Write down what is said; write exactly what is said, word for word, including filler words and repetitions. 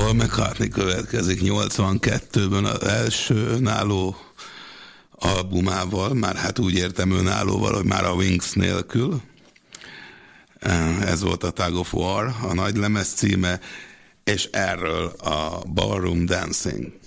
Paul McCartney következik nyolcvankettőben az első önálló albumával, már hát úgy értem önállóval, hogy már a Wings nélkül. Ez volt a Tug of War, a nagy lemez címe, és erről a Ballroom Dancing.